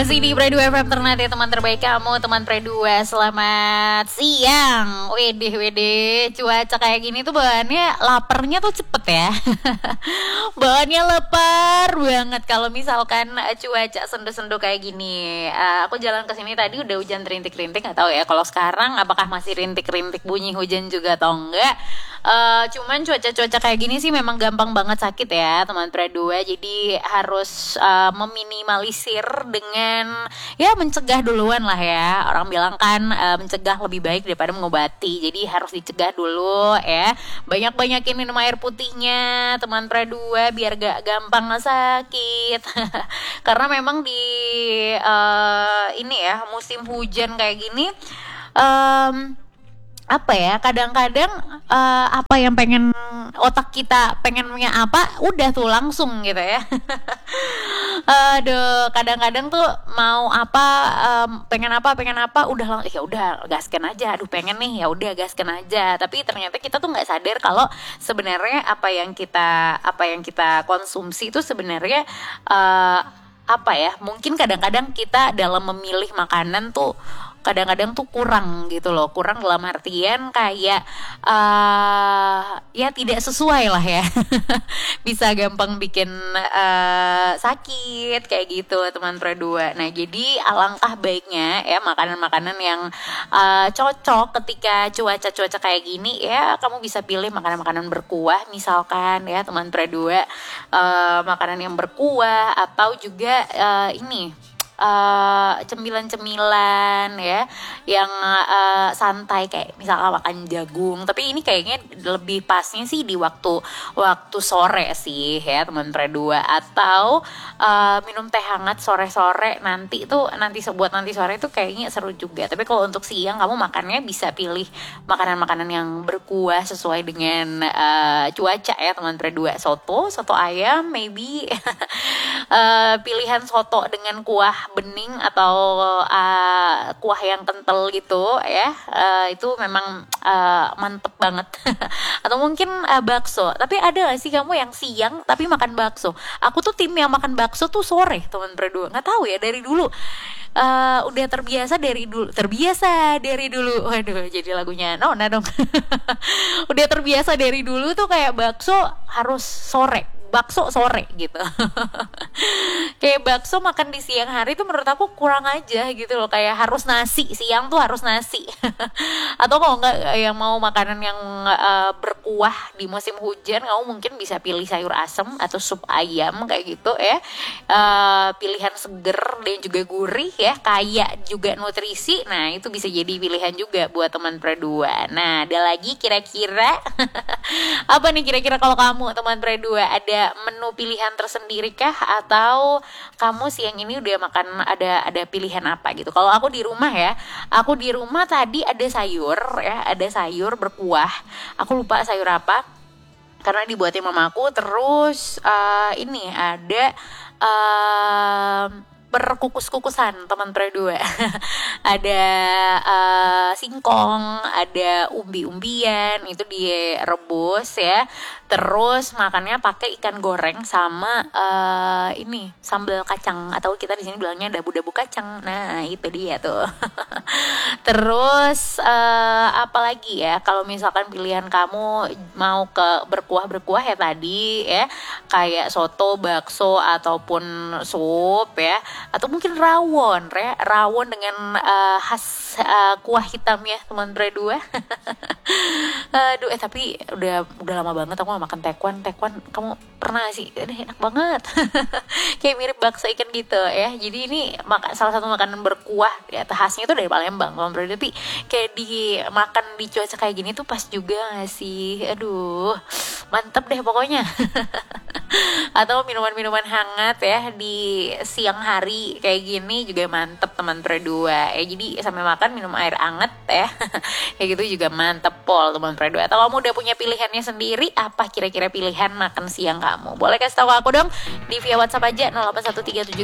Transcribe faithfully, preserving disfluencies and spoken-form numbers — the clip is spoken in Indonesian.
Masih di Pre dua F M Ternate, teman terbaik kamu, teman Pre dua. Selamat siang. Wede, wede. Cuaca kayak gini tuh bahannya laparnya tuh cepet ya. Bahannya lapar banget kalau misalkan uh, cuaca sendu-sendu kayak gini. Uh, aku jalan ke sini tadi udah hujan rintik-rintik, nggak tahu ya kalau sekarang apakah masih rintik-rintik bunyi hujan juga atau enggak. Uh, cuman cuaca-cuaca kayak gini sih memang gampang banget sakit ya teman Pre dua. Jadi harus uh, meminimalisir dengan ya mencegah duluan lah ya. Orang bilang kan uh, mencegah lebih baik daripada mengobati. Jadi harus dicegah dulu ya. Banyak-banyakin minum air putihnya teman Pre dua biar gak gampang sakit. Karena memang di uh, ini ya musim hujan kayak gini um, apa ya, kadang-kadang uh, apa yang pengen otak kita pengennya apa udah tuh langsung gitu ya. Aduh, kadang-kadang tuh mau apa um, pengen apa pengen apa udah lang- ya udah gaskan aja. Aduh pengen nih, ya udah gaskan aja. Tapi ternyata kita tuh nggak sadar kalau sebenarnya apa yang kita apa yang kita konsumsi itu sebenarnya uh, apa ya, mungkin kadang-kadang kita dalam memilih makanan tuh kadang-kadang tuh kurang gitu loh, kurang dalam artian kayak uh, ya tidak sesuai lah ya. Bisa gampang bikin uh, sakit kayak gitu teman Pre dua. Nah jadi alangkah baiknya ya makanan-makanan yang uh, cocok ketika cuaca-cuaca kayak gini ya, kamu bisa pilih makanan-makanan berkuah misalkan ya teman Pre dua, uh, makanan yang berkuah atau juga uh, ini Uh, cemilan-cemilan ya yang uh, santai kayak misalnya makan jagung. Tapi ini kayaknya lebih pasnya sih di waktu waktu sore sih ya teman Pre dua, atau uh, minum teh hangat sore-sore nanti tuh nanti sebuat nanti sore itu kayaknya seru juga. Tapi kalau untuk siang kamu makannya bisa pilih makanan-makanan yang berkuah sesuai dengan uh, cuaca ya teman Pre dua. Soto, soto ayam maybe. uh, pilihan soto dengan kuah bening atau uh, kuah yang kental gitu ya, uh, itu memang uh, mantep banget. Atau mungkin uh, bakso. Tapi ada gak sih kamu yang siang tapi makan bakso? Aku tuh tim yang makan bakso tuh sore teman Pre dua. Nggak tahu ya, dari dulu uh, udah terbiasa dari dulu terbiasa dari dulu. Waduh, jadi lagunya Nona dong. Udah terbiasa dari dulu tuh kayak bakso harus sore, bakso sore gitu. Kayak bakso makan di siang hari tuh menurut aku kurang aja gitu loh, kayak harus nasi, siang tuh harus nasi. Atau kalau enggak yang mau makanan yang uh, berkuah di musim hujan, kamu mungkin bisa pilih sayur asem atau sup ayam kayak gitu ya. Uh, pilihan seger dan juga gurih ya, kaya juga nutrisi. Nah itu bisa jadi pilihan juga buat teman Pre dua. Nah ada lagi kira-kira apa nih kira-kira kalau kamu teman Pre dua, ada menu pilihan tersendiri kah, atau kamu siang ini udah makan ada ada pilihan apa gitu? Kalau aku di rumah ya, aku di rumah tadi ada sayur ya, ada sayur berkuah. Aku lupa sayur apa karena dibuatin mamaku. Terus uh, ini ada uh, berkukus-kukusan teman Pre dua. Ada uh, singkong, ada umbi-umbian, itu direbus ya. Terus makannya pakai ikan goreng sama uh, ini sambal kacang, atau kita di sini bilangnya dabu-dabu kacang. Nah itu dia tuh. Terus uh, apa lagi ya? Kalau misalkan pilihan kamu mau ke berkuah-berkuah ya tadi ya, kayak soto, bakso ataupun sup ya, atau mungkin rawon ya, rawon dengan uh, khas uh, kuah hitam ya teman Pre dua. Aduh eh tapi udah udah lama banget aku gak makan tekwan. Tekwan kamu pernah sih? Ini enak banget. Kayak mirip bakso ikan gitu ya. Jadi ini makan salah satu makanan berkuah ya, khasnya itu dari Palembang teman Pre dua. Tapi kayak dimakan di cuaca kayak gini tuh pas juga gak sih? Aduh mantep deh pokoknya. Atau minuman-minuman hangat ya di siang hari kayak gini juga mantep teman Pre dua ya. Jadi sambil makan minum air hangat ya. Kayak gitu juga mantep pol teman Pre dua. Atau kamu udah punya pilihannya sendiri, apa kira-kira pilihan makan siang kamu? Boleh kasih tahu aku dong di via WhatsApp aja nol delapan satu tiga tujuh